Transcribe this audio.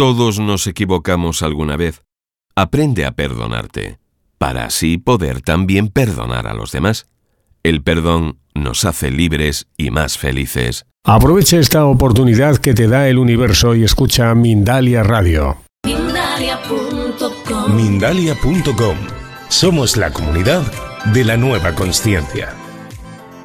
Todos nos equivocamos alguna vez. Aprende a perdonarte, para así poder también perdonar a los demás. El perdón nos hace libres y más felices. Aprovecha esta oportunidad que te da el universo y escucha Mindalia Radio. Mindalia.com. Somos la comunidad de la nueva consciencia.